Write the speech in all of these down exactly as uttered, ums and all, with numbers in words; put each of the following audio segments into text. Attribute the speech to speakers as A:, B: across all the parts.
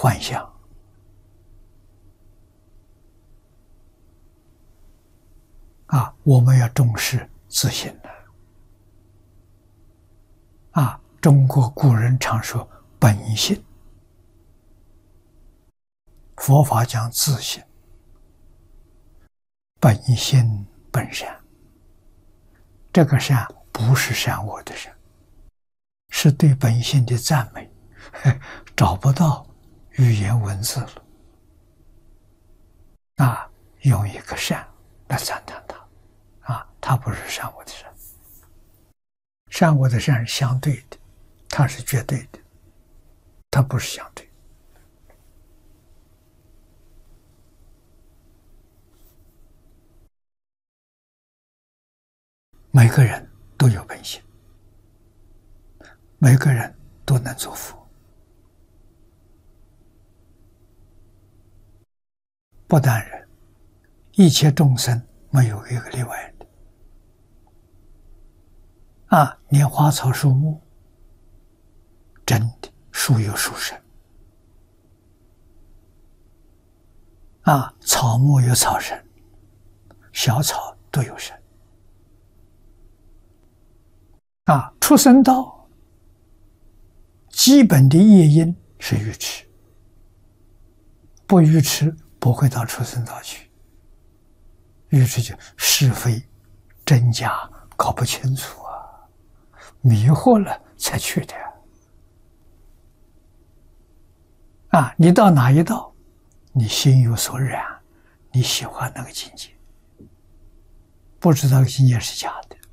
A: 幻象。啊，我们要重视自信的。啊，中国古人常说本性，佛法讲自性，本性本善。这个善不是善恶的善，是对本性的赞美，找不到语言文字了。啊，用一个善来赞叹它，啊，它不是善恶的善。善恶的善是相对的，它是绝对的，它不是相对。每个人都有本性，每个人都能做佛。不但人，一切众生没有一个例外的。啊，连花草树木，真的树有树神，啊，草木有草神，小草都有神。啊，畜生道基本的业因是愚痴，不愚痴不会到畜生道去，愚痴就是非真假搞不清楚啊，迷惑了才去的。啊，你到哪一道，你心有所染，你喜欢那个境界，不知道境界是假的。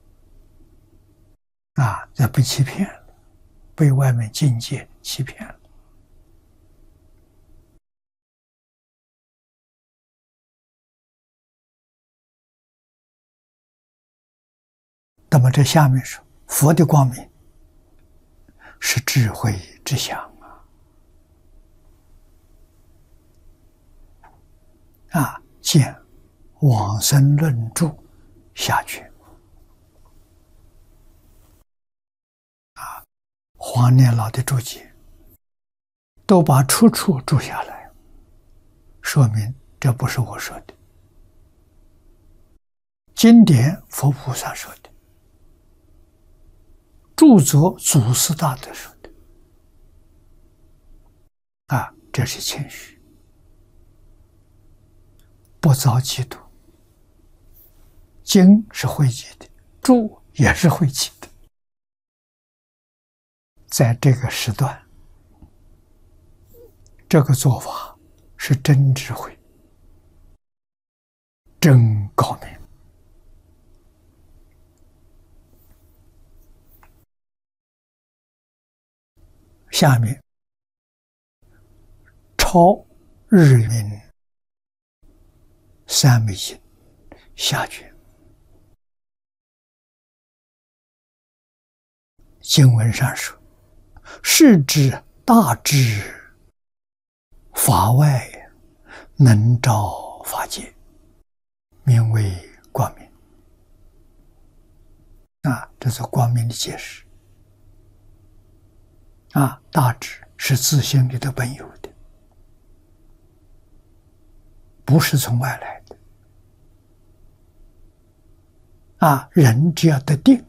A: 啊，这被欺骗了，被外面境界欺骗了。那么这下面说，佛的光明是智慧之相啊！啊，见往生论著下卷。黄念老的注解都把出处注下来，说明这不是我说的，经典佛菩萨说的，著作祖师大德说的。啊，这是谦虚，不遭嫉妒。经是汇集的，注也是汇集的。在这个时段，这个做法是真智慧，真高明。下面抄日明三昧经下卷，经文上说，是指大智法外，能照法界，名为光明。啊，这是光明的解释。啊，大智是自性里的本有的，不是从外来的。啊，人只要得定，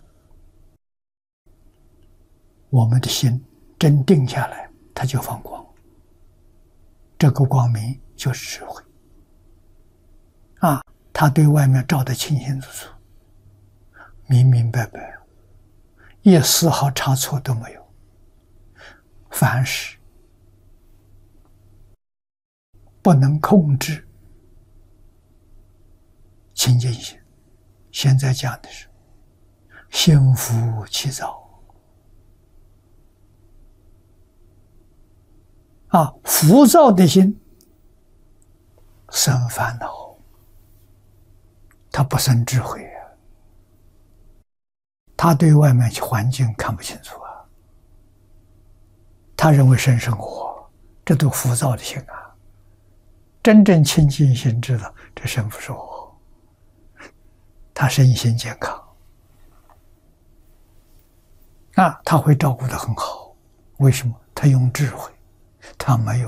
A: 我们的心真定下来，它就放光。这个光明就是智慧。啊，它对外面照得清清楚楚，明明白白，一丝毫差错都没有。凡是不能控制清净心，现在讲的是心浮气躁。啊，浮躁的心生烦恼，他不生智慧啊，他对外面环境看不清楚啊，他认为生生活，这都浮躁的心啊。真正清净心知道这生不是我，他身心健康啊，他会照顾得很好。为什么？他用智慧，他没有